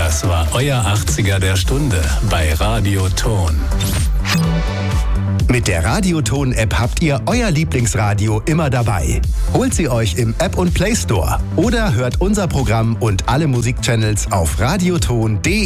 Das war euer 80er der Stunde bei Radio Ton. Mit der Radioton-App habt ihr euer Lieblingsradio immer dabei. Holt sie euch im App- und Play Store oder hört unser Programm und alle Musikchannels auf radioton.de.